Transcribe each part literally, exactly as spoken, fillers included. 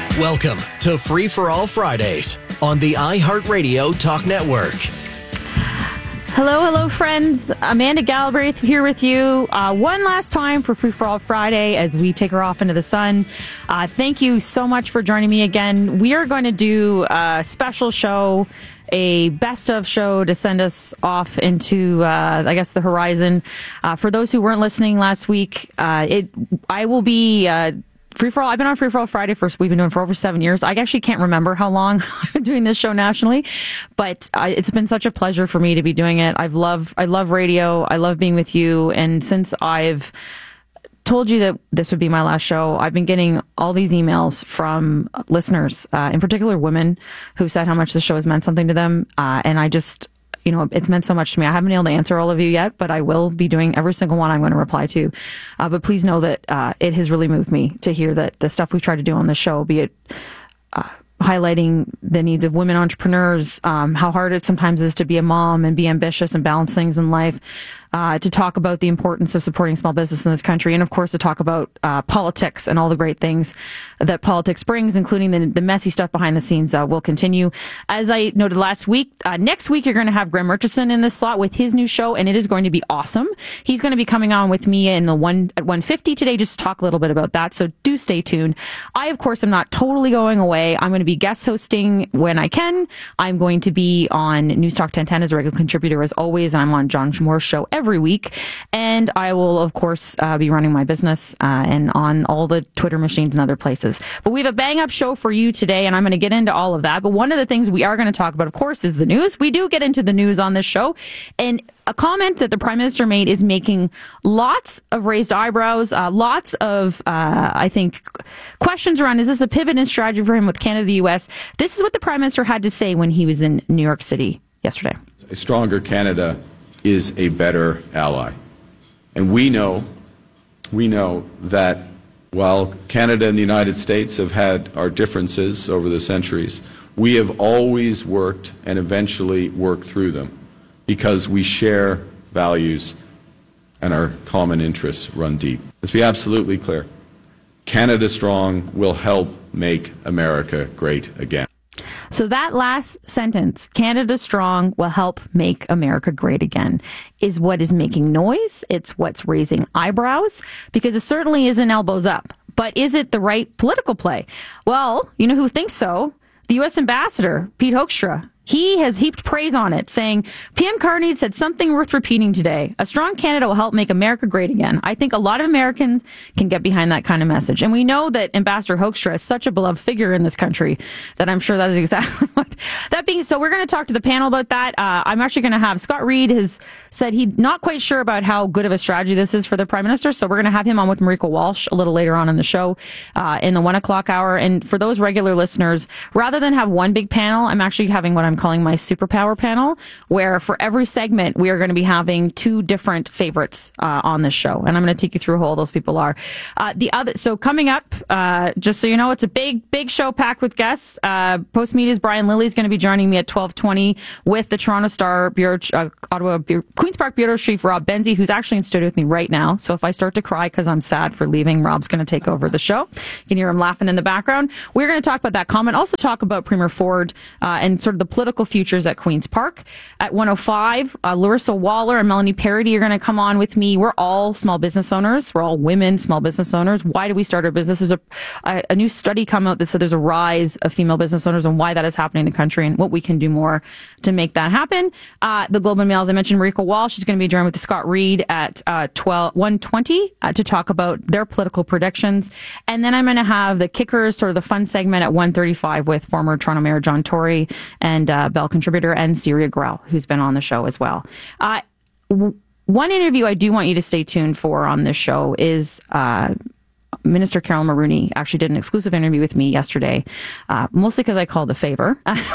Welcome to Free for All Fridays on the iHeartRadio Talk Network. Hello, hello, friends. Amanda Galbraith here with you uh, one last time for Free for All Friday as we take her off into the sun. Uh, thank you so much for joining me again. We are going to do a special show, a best of show to send us off into, uh, I guess, the horizon. Uh, for those who weren't listening last week, uh, it I will be... Uh, Free for All. I've been on Free for All Friday for we've been doing for over seven years. I actually can't remember how long I've been doing this show nationally, but uh, it's been such a pleasure for me to be doing it. I've love I love radio. I love being with you, and since I've told you that this would be my last show, I've been getting all these emails from listeners, uh, in particular women, who said how much the show has meant something to them, uh, and I just. You know, it's meant so much to me. I haven't been able to answer all of you yet, but I will be doing every single one I'm going to reply to. Uh, but please know that uh, it has really moved me to hear that the stuff we've tried to do on the show, be it uh, highlighting the needs of women entrepreneurs, um, how hard it sometimes is to be a mom and be ambitious and balance things in life, uh, to talk about the importance of supporting small business in this country, and of course to talk about uh, politics and all the great things that politics brings, including the, the messy stuff behind the scenes, uh, will continue. As I noted last week, uh, next week you're going to have Graham Murchison in this slot with his new show, and it is going to be awesome. He's going to be coming on with me in the one at one fifty today, just to talk a little bit about that, so do stay tuned. I, of course, am not totally going away. I'm going to be guest hosting when I can. I'm going to be on News Talk ten ten as a regular contributor as always, and I'm on John Moore's show every week. And I will, of course, uh, be running my business uh, and on all the Twitter machines and other places. But we have a bang-up show for you today, and I'm going to get into all of that. But one of the things we are going to talk about, of course, is the news. We do get into the news on this show. And a comment that the Prime Minister made is making lots of raised eyebrows, uh, lots of, uh, I think, questions around, is this a pivot in strategy for him with Canada, the U S? This is what the Prime Minister had to say when he was in New York City yesterday. A stronger Canada is a better ally. And we know, we know that while Canada and the United States have had our differences over the centuries, we have always worked and eventually worked through them because we share values and our common interests run deep. Let's be absolutely clear. Canada Strong will help make America great again. So that last sentence, Canada Strong will help make America great again, is what is making noise. It's what's raising eyebrows, because it certainly isn't elbows up. But is it the right political play? Well, you know who thinks so? The U S Ambassador, Pete Hoekstra. He has heaped praise on it, saying, P M Carney said something worth repeating today. A strong Canada will help make America great again. I think a lot of Americans can get behind that kind of message. And we know that Ambassador Hoekstra is such a beloved figure in this country that I'm sure that is exactly what. That being so, we're going to talk to the panel about that. Uh, I'm actually going to have Scott Reid has said he's not quite sure about how good of a strategy this is for the Prime Minister. So we're going to have him on with Marika Walsh a little later on in the show, uh, in the one o'clock hour. And for those regular listeners, rather than have one big panel, I'm actually having what I'm calling my superpower panel, where for every segment we are going to be having two different favorites uh, on this show, and I'm going to take you through who all those people are. Uh, the other, so coming up, uh, just so you know, it's a big, big show packed with guests. Uh, Postmedia's Brian Lilly is going to be joining me at twelve twenty with the Toronto Star Bureau, uh, Ottawa Bureau, Queen's Park Bureau Chief Rob Benzie, who's actually in studio with me right now. So if I start to cry because I'm sad for leaving, Rob's going to take over the show. You can hear him laughing in the background. We're going to talk about that comment. Also talk about Premier Ford uh, and sort of the political future at Queen's Park. At one oh five, uh, Larissa Waller and Melanie Parody are going to come on with me. We're all small business owners. We're all women small business owners. Why do we start our business? There's a, a, a new study come out that said there's a rise of female business owners and why that is happening in the country and what we can do more to make that happen. Uh, the Globe and Mail, as I mentioned, Marika Walsh is going to be joined with Scott Reid at uh, twelve, one twenty uh, to talk about their political predictions. And then I'm going to have the kickers, sort of the fun segment at one thirty-five with former Toronto Mayor John Tory and uh, Bell contributor and Syria Grell, who's been on the show as well. Uh, w- one interview I do want you to stay tuned for on this show is uh, Minister Carol Mulroney actually did an exclusive interview with me yesterday, uh, mostly because I called a favor.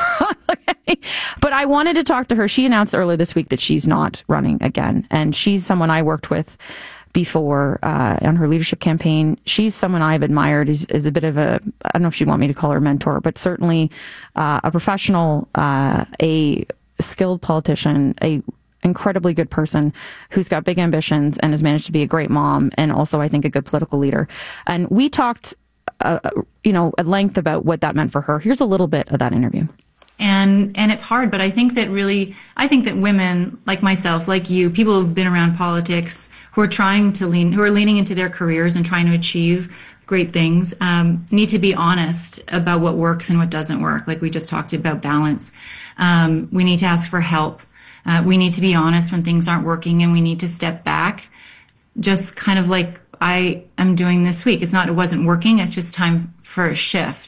But I wanted to talk to her. She announced earlier this week that she's not running again, and she's someone I worked with before uh, on her leadership campaign. She's someone I've admired as, as a bit of a, I don't know if she'd want me to call her a mentor, but certainly uh, a professional, uh, a skilled politician, a incredibly good person who's got big ambitions and has managed to be a great mom and also, I think, a good political leader. And we talked uh, you know, at length about what that meant for her. Here's a little bit of that interview. And and it's hard, but I think that really, I think that women like myself, like you, people who've been around politics, who are trying to lean, who are leaning into their careers and trying to achieve great things, um, need to be honest about what works and what doesn't work. Like we just talked about balance. Um, we need to ask for help. Uh, we need to be honest when things aren't working, and we need to step back, just kind of like I am doing this week. It's not, it wasn't working. It's just time for a shift.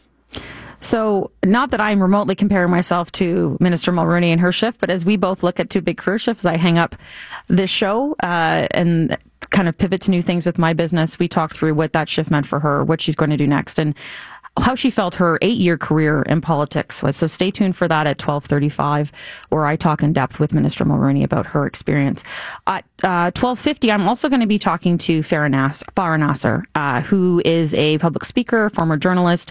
So not that I'm remotely comparing myself to Minister Mulroney and her shift, but as we both look at two big career shifts, I hang up this show uh, and kind of pivot to new things with my business. We talked through what that shift meant for her, what she's going to do next, and how she felt her eight-year career in politics was. So stay tuned for that at twelve thirty-five, where I talk in depth with Minister Mulroney about her experience. At uh, twelve fifty, I'm also going to be talking to Farah Nas- Farah Nasser, uh, who is a public speaker, former journalist,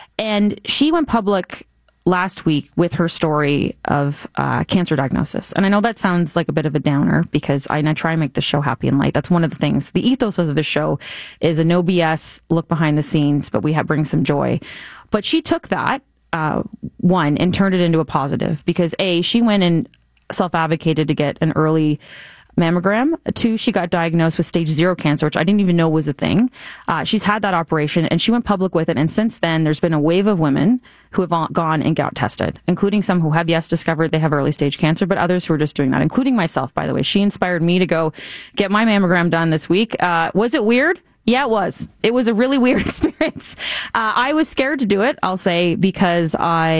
and she went public last week with her story of uh, cancer diagnosis. And I know that sounds like a bit of a downer because I, and I try and make the show happy and light. That's one of the things. The ethos of the show is a no B S look behind the scenes, but we have bring some joy. But she took that, uh, one, and turned it into a positive because A, she went and self-advocated to get an early mammogram. Two, she got diagnosed with stage zero cancer, which I didn't even know was a thing. Uh, she's had that operation and she went public with it. And since then, there's been a wave of women who have gone and got tested, including some who have, yes, discovered they have early stage cancer, but others who are just doing that, including myself, by the way. She inspired me to go get my mammogram done this week. Uh, was it weird? Yeah, it was. It was a really weird experience. Uh, I was scared to do it, I'll say, because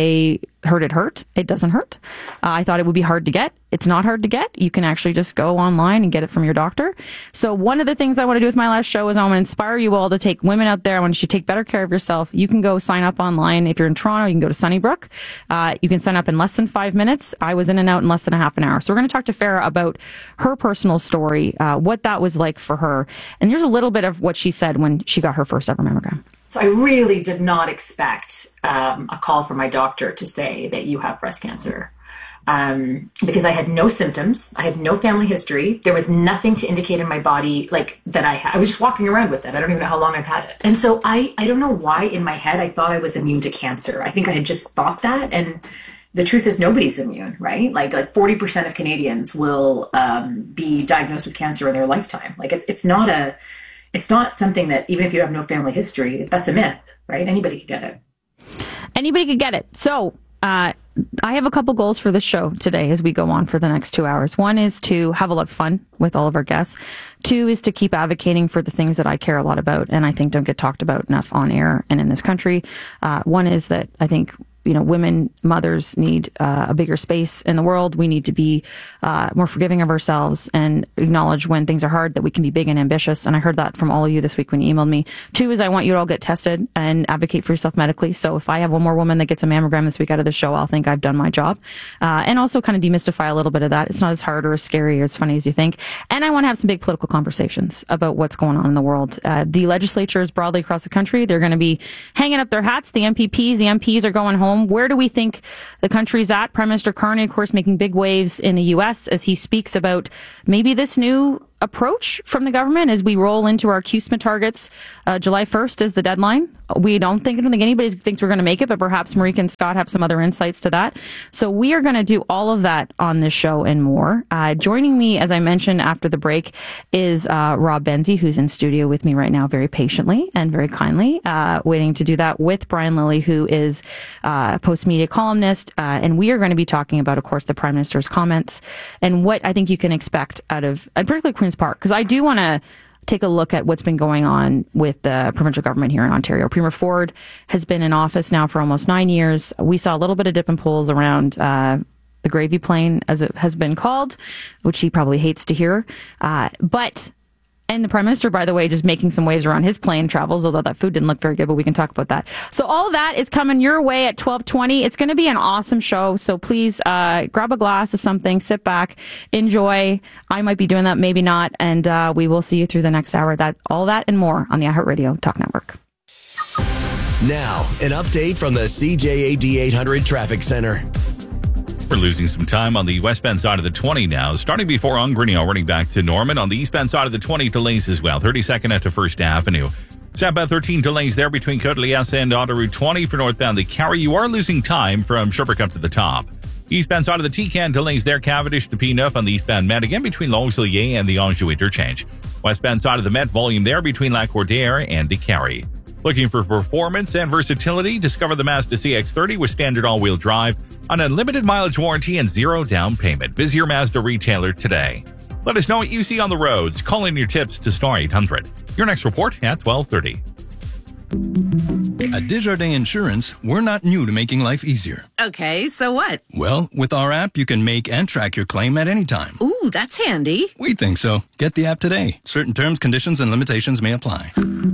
I heard it hurt. It doesn't hurt. Uh, I thought it would be hard to get. It's not hard to get. You can actually just go online and get it from your doctor. So one of the things I want to do with my last show is I want to inspire you all to take women out there. I want you to take better care of yourself. You can go sign up online. If you're in Toronto, you can go to Sunnybrook. Uh, you can sign up in less than five minutes. I was in and out in less than a half an hour. So we're going to talk to Farah about her personal story, uh, what that was like for her. And here's a little bit of what she said when she got her first ever mammogram. So I really did not expect um, a call from my doctor to say that you have breast cancer. Um, because I had no symptoms. I had no family history. There was nothing to indicate in my body like that I had. I was just walking around with it. I don't even know how long I've had it. And so I, I don't know why in my head I thought I was immune to cancer. I think I had just thought that. And the truth is nobody's immune, right? Like like forty percent of Canadians will um, be diagnosed with cancer in their lifetime. Like it's it's not a, it's not something that even if you have no family history, that's a myth, right? Anybody could get it. Anybody could get it. So, uh, I have a couple goals for the show today as we go on for the next two hours. One is to have a lot of fun with all of our guests. Two is to keep advocating for the things that I care a lot about and I think don't get talked about enough on air and in this country. Uh, one is that I think, you know, women, mothers need uh, a bigger space in the world. We need to be uh, more forgiving of ourselves and acknowledge when things are hard that we can be big and ambitious. And I heard that from all of you this week when you emailed me. Two is I want you to all get tested and advocate for yourself medically. So if I have one more woman that gets a mammogram this week out of the show, I'll think I've done my job. Uh, and also kind of demystify a little bit of that. It's not as hard or as scary or as funny as you think. And I want to have some big political conversations about what's going on in the world. Uh, the legislatures broadly across the country, they're going to be hanging up their hats. The M P Ps, the M Ps are going home. Where do we think the country's at? Prime Minister Carney, of course, making big waves in the U S as he speaks about maybe this new approach from the government as we roll into our C U S M A targets. Uh, July first is the deadline. We don't think, I don't think anybody thinks we're going to make it, but perhaps Marika and Scott have some other insights to that. So we are going to do all of that on this show and more. Uh, joining me, as I mentioned after the break, is uh, Rob Benzie, who's in studio with me right now very patiently and very kindly, uh, waiting to do that with Brian Lilley, who is uh, a post-media columnist. Uh, and we are going to be talking about, of course, the Prime Minister's comments and what I think you can expect out of, and particularly Queen's Park, because I do want to take a look at what's been going on with the provincial government here in Ontario. Premier Ford has been in office now for almost nine years. We saw a little bit of dip and pulls around uh, the gravy plane, as it has been called, which he probably hates to hear. Uh, but And the Prime Minister, by the way, just making some waves around his plane travels, although that food didn't look very good, but we can talk about that. So all of that is coming your way at twelve twenty. It's going to be an awesome show. So please uh, grab a glass of something, sit back, enjoy. I might be doing that, maybe not. And uh, we will see you through the next hour. That all that and more on the iHeartRadio Talk Network. Now, an update from the C J A D eight hundred Traffic Center. We're losing some time on the westbound side of the twenty now. Starting before Ungrinio, running back to Norman. On the eastbound side of the twenty, delays as well. thirty-second at to First Avenue. Southbound thirteen delays there between Côte-Liesse and Autoroute twenty for northbound the Carry. You are losing time from Sherbrooke up to the top. Eastbound side of the T-Can delays there, Cavendish to P nine on the eastbound Met, again between Longueuil and the Anjou interchange. Westbound side of the Met, volume there between Lac-Cordaire and the Carry. Looking for performance and versatility? Discover the Mazda C X thirty with standard all-wheel drive, an unlimited mileage warranty, and zero down payment. Visit your Mazda retailer today. Let us know what you see on the roads. Call in your tips to star eight hundred. Your next report at twelve thirty. At Desjardins Insurance, we're not new to making life easier. Okay, so what? Well, with our app, you can make and track your claim at any time. Ooh, that's handy. We think so. Get the app today. Certain terms, conditions, and limitations may apply.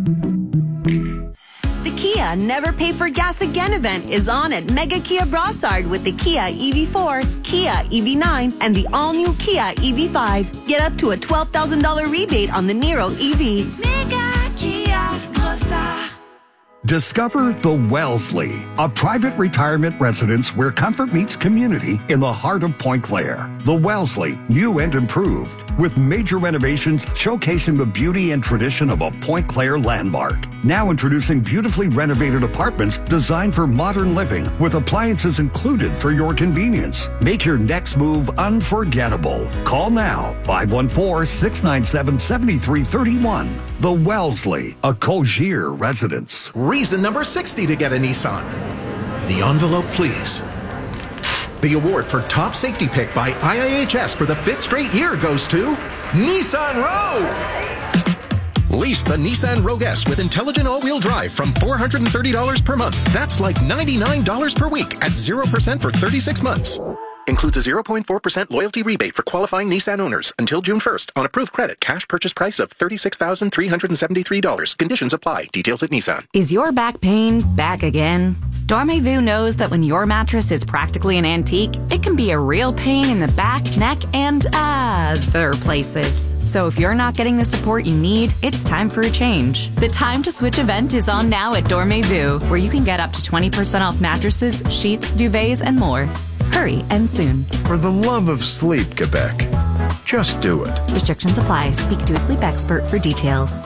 The Kia Never Pay for Gas Again event is on at Mega Kia Brossard with the Kia E V four, Kia E V nine, and the all-new Kia E V five. Get up to a twelve thousand dollars rebate on the Niro E V. Mega Kia Brossard. Discover the Wellesley, a private retirement residence where comfort meets community in the heart of Point Claire. The Wellesley, new and improved, with major renovations showcasing the beauty and tradition of a Point Claire landmark. Now introducing beautifully renovated apartments designed for modern living with appliances included for your convenience. Make your next move unforgettable. Call now, five one four, six nine seven, seven three three one. The Wellesley, a Cogir residence. Reason number sixty to get a Nissan. The envelope, please. The award for top safety pick by I I H S for the fifth straight year goes to Nissan Rogue. Lease the Nissan Rogue S with intelligent all-wheel drive from four hundred thirty dollars per month. That's like ninety-nine dollars per week at zero percent for thirty-six months. Includes a zero point four percent loyalty rebate for qualifying Nissan owners until June first on approved credit. Cash purchase price of thirty-six thousand three hundred seventy-three dollars. Conditions apply. Details at Nissan. Is your back pain back again? Dormez-vous knows that when your mattress is practically an antique, it can be a real pain in the back, neck, and other places. So if you're not getting the support you need, it's time for a change. The Time to Switch event is on now at Dormez-vous, where you can get up to twenty percent off mattresses, sheets, duvets, and more. Hurry and soon. For the love of sleep, Quebec, just do it. Restrictions apply. Speak to a sleep expert for details.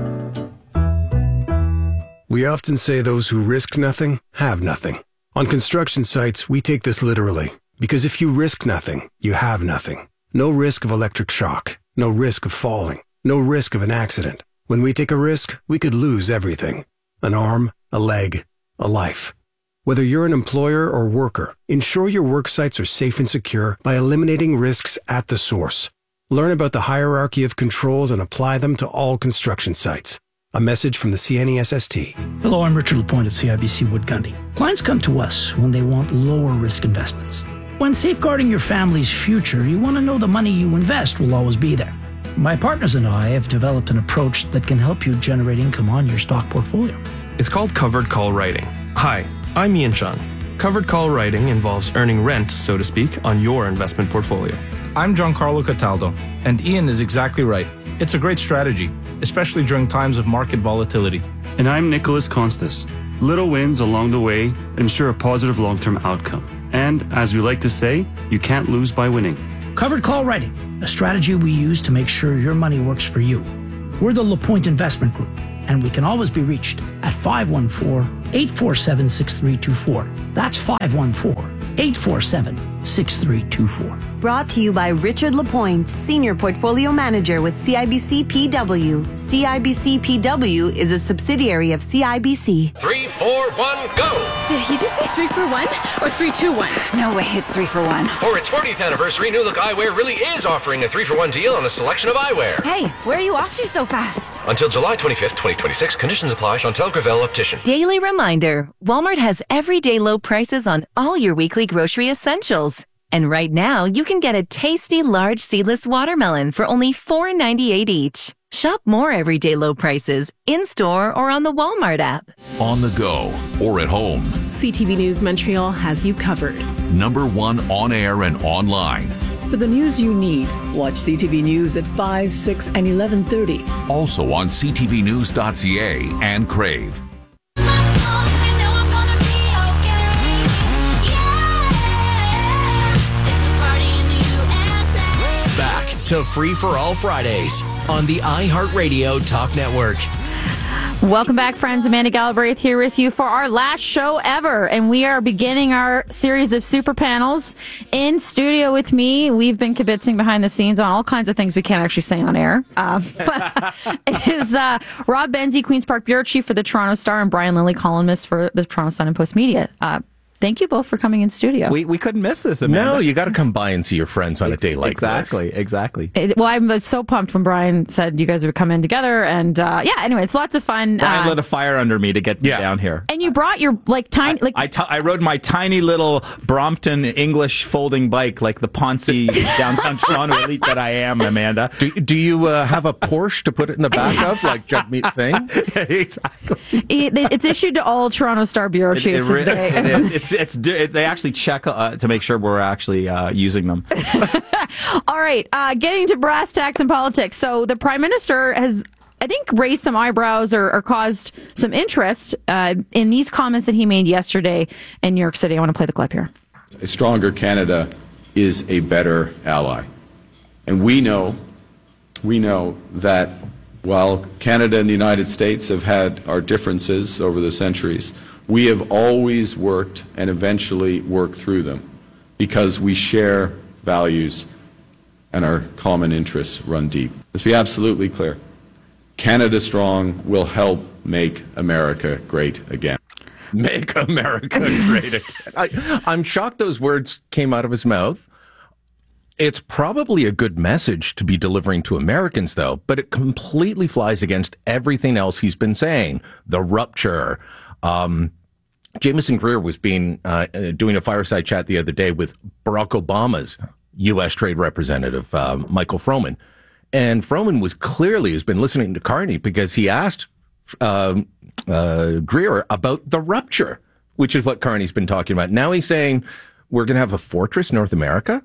We often say those who risk nothing have nothing. On construction sites, we take this literally, because if you risk nothing, you have nothing. No risk of electric shock, no risk of falling, no risk of an accident. When we take a risk, we could lose everything. An arm, a leg, a life. Whether you're an employer or worker, ensure your work sites are safe and secure by eliminating risks at the source. Learn about the hierarchy of controls and apply them to all construction sites. A message from the C N E S S T. Hello, I'm Richard Lapointe at C I B C Wood Gundy. Clients come to us when they want lower risk investments. When safeguarding your family's future, you want to know the money you invest will always be there. My partners and I have developed an approach that can help you generate income on your stock portfolio. It's called covered call writing. Hi, I'm Ian Chung. Covered call writing involves earning rent, so to speak, on your investment portfolio. I'm Giancarlo Cataldo, and Ian is exactly right. It's a great strategy, especially during times of market volatility. And I'm Nicholas Constas. Little wins along the way ensure a positive long-term outcome. And as we like to say, you can't lose by winning. Covered call writing, a strategy we use to make sure your money works for you. We're the LaPointe Investment Group, and we can always be reached at five one four, eight four seven, six three two four. That's five one four, eight four seven, six three two four. Brought to you by Richard Lapointe, Senior Portfolio Manager with C I B C P W. C I B C P W is a subsidiary of C I B C. Three, four, one, go! Did he just say three for one or three, two, one? No way, it's three for one. For its fortieth anniversary, New Look Eyewear really is offering a three for one deal on a selection of eyewear. Hey, where are you off to so fast? Until July twenty-fifth, twenty twenty-six. Conditions apply. Chantel Gravel, Optician. Daily reminder, Walmart has everyday low prices on all your weekly grocery essentials. And right now, you can get a tasty large seedless watermelon for only four ninety-eight each. Shop more everyday low prices in-store or on the Walmart app. On the go or at home. C T V News Montreal has you covered. Number one on air and online. For the news you need, watch C T V News at five, six, and eleven thirty. Also on c t v news dot c a and Crave. To Free for All Fridays on the iHeartRadio Talk Network. Welcome back, friends. Amanda Galbraith here with you for our last show ever. And we are beginning our series of super panels. In studio with me, we've been kibitzing behind the scenes on all kinds of things we can't actually say on air. Uh, is uh, Rob Benzie, Queen's Park Bureau Chief for the Toronto Star, and Brian Lilly, columnist for the Toronto Sun and Post Media. Uh, Thank you both for coming in studio. We we couldn't miss this, Amanda. No, you got to come by and see your friends on a day like exactly, this. Exactly, exactly. Well, I was so pumped when Brian said you guys would come in together, and uh, yeah. Anyway, it's lots of fun. Brian uh, lit a fire under me to get yeah. me down here. And you brought your like tiny like I, I, t- I rode my tiny little Brompton English folding bike like the Ponzi downtown Toronto elite that I am, Amanda. Do, do you uh, have a Porsche to put it in the back of like Jagmeet Singh? Exactly. It, it's issued to all Toronto Star bureau chiefs. It, it, it, it, it's it's, it's it, they actually check uh, to make sure we're actually uh, using them. All right, uh, getting to brass tacks and politics. So the Prime Minister has, I think, raised some eyebrows or, or caused some interest uh, in these comments that he made yesterday in New York City. I want to play the clip here. A stronger Canada is a better ally. And we know, we know that while Canada and the United States have had our differences over the centuries, we have always worked and eventually worked through them because we share values and our common interests run deep. Let's be absolutely clear. Canada Strong will help make America great again. Make America great again. I, I'm shocked those words came out of his mouth. It's probably a good message to be delivering to Americans, though, but it completely flies against everything else he's been saying. The rupture. Um, Jameson Greer was being uh, doing a fireside chat the other day with Barack Obama's U S trade representative, uh, Michael Froman. And Froman was clearly has been listening to Carney because he asked uh, uh, Greer about the rupture, which is what Carney's been talking about. Now he's saying we're going to have a fortress North America.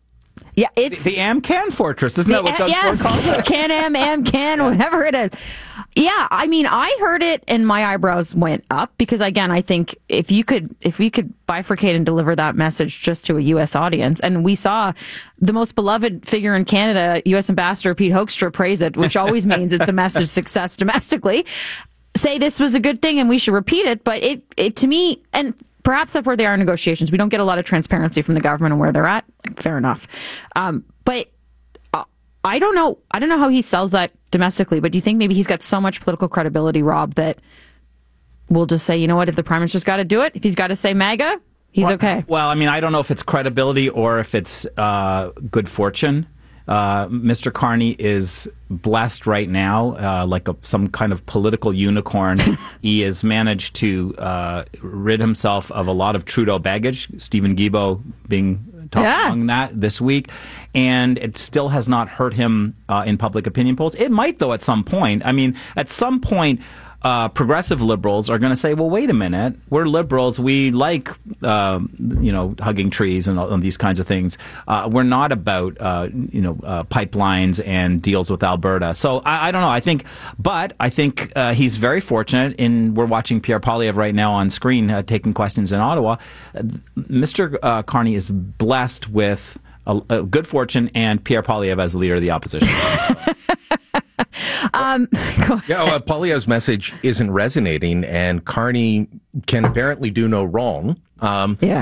Yeah, it's the, the AmCan Fortress, isn't that what Doug yes, Ford calls it? Can-Am, AmCan, whatever it is. Yeah, I mean, I heard it and my eyebrows went up because, again, I think if you could, if we could bifurcate and deliver that message just to a U S audience, and we saw the most beloved figure in Canada, U S Ambassador Pete Hoekstra, praise it, which always means it's a message success domestically. Say this was a good thing and we should repeat it, but it, it to me, and perhaps that's where they are in negotiations. We don't get a lot of transparency from the government and where they're at. Fair enough. Um, but uh, I don't know. I don't know how he sells that domestically, but do you think maybe he's got so much political credibility, Rob, that we'll just say, you know what, if the Prime Minister's got to do it, if he's got to say MAGA, he's well, okay. Well, I mean, I don't know if it's credibility or if it's uh, good fortune. Uh, Mister Carney is blessed right now, uh, like a, some kind of political unicorn. He has managed to uh, rid himself of a lot of Trudeau baggage, Stephen Guilbeault being top Yeah. among that this week, and it still has not hurt him uh, in public opinion polls. It might, though, at some point. I mean, at some point, Uh, progressive liberals are going to say, well, wait a minute, we're liberals. We like, uh, you know, hugging trees and, and these kinds of things. Uh, we're not about, uh, you know, uh, pipelines and deals with Alberta. So I, I don't know. I think, but I think uh, he's very fortunate in, we're watching Pierre Poilievre right now on screen uh, taking questions in Ottawa. Uh, Mister Uh, Carney is blessed with a, a good fortune and Pierre Poilievre as the leader of the opposition. um, yeah, well, Poilievre's message isn't resonating, and Carney can apparently do no wrong. Um, yeah.